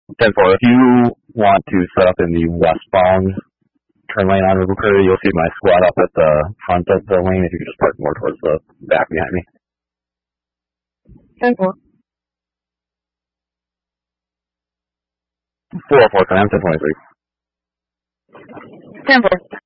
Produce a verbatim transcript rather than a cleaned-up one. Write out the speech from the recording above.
ten four, if you want to set up in the westbound turn lane on River Prairie, you'll see my squad up at the front of the lane. If you could just park more towards the back behind me. ten four. four oh four, I'm ten twenty-three. ten four.